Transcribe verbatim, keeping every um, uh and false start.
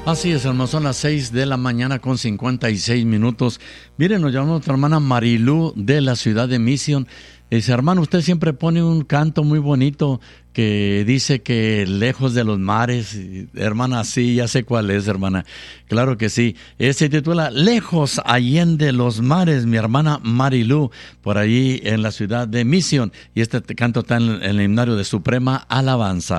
Así es, hermano, son las seis de la mañana con cincuenta y seis minutos. Miren, nos llama nuestra hermana Marilú de la ciudad de Mission. Dice, hermano, usted siempre pone un canto muy bonito que dice que lejos de los mares. Hermana, sí, ya sé cuál es, hermana. Claro que sí. Este se titula Lejos allende los mares, mi hermana Marilú, por ahí en la ciudad de Mission. Y este canto está en el himnario de Suprema Alabanza.